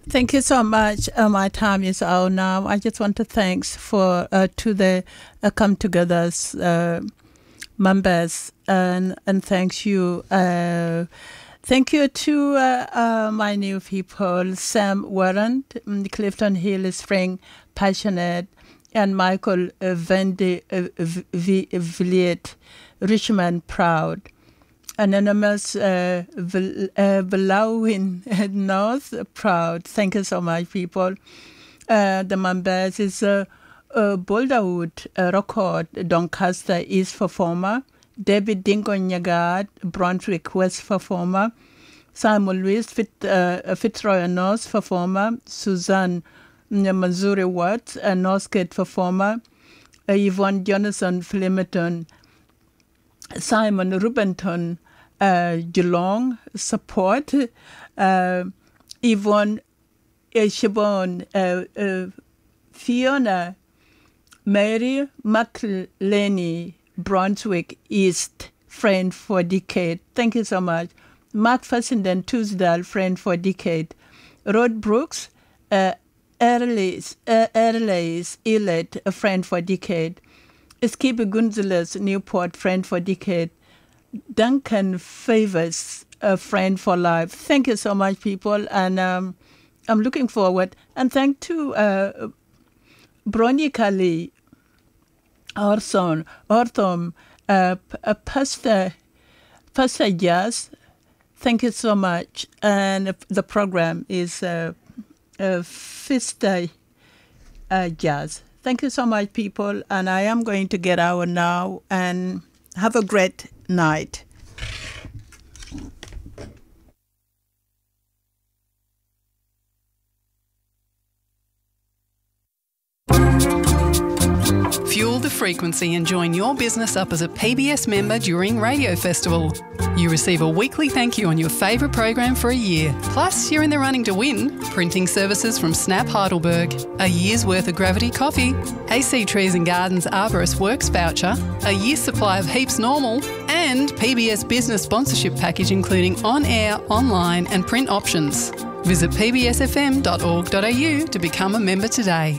Thank you so much. My time is out now. I just want to thanks for to the Come Together's members and thanks you. Thank you to my new people, Sam Warren, Clifton Hill Spring, Passionate, and Michael Villiet, Richmond Proud. Anonymous Belowin North Proud. Thank you so much, people. The members is Boulderwood Record, Doncaster East Performer, David Dingo Nyagad, Brunswick West Performer, Simon Lewis Fitzroy North Performer, Suzanne Missouri Watts, a Northgate Performer, Yvonne Jonathan Flemington, Simon Rubenton, Geelong Support, Yvonne Siobhan, Fiona Mary McLeany, Brunswick East, friend for decade. Thank you so much. Mark Fassenden, Tuesday, friend for decade. Rod Brooks, Erleys, Elet, a friend for decade. Skip Gonzalez, Newport, friend for decade. Duncan Favors, a friend for life. Thank you so much, people, and I'm looking forward. And thank to Bronica Lee, Orthom, Pastor Jazz. Thank you so much. And the program is Fista Jazz. Thank you so much, people. And I am going to get out now and have a great night. Fuel the frequency and join your business up as a PBS member during Radio Festival. You receive a weekly thank you on your favourite program for a year. Plus, you're in the running to win printing services from Snap Heidelberg, a year's worth of Gravity Coffee, AC Trees and Gardens Arborist Works voucher, a year's supply of Heaps Normal, and PBS business sponsorship package including on-air, online and print options. Visit pbsfm.org.au to become a member today.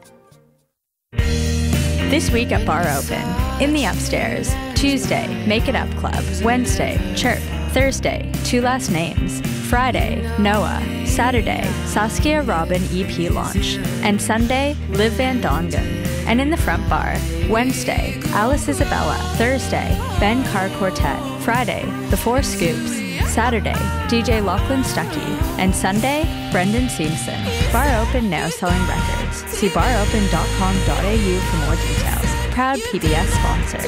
This week at Bar Open, in the upstairs, Tuesday, Make It Up Club, Wednesday, Chirp, Thursday, Two Last Names, Friday, Noah, Saturday, Saskia Robin EP launch, and Sunday, Liv Van Dongen. And in the front bar, Wednesday, Alice Isabella, Thursday, Ben Carr Quartet, Friday, The Four Scoops, Saturday, DJ Lachlan Stuckey, and Sunday, Brendan Simpson. Bar Open now selling records. See baropen.com.au for more details. Proud PBS sponsor.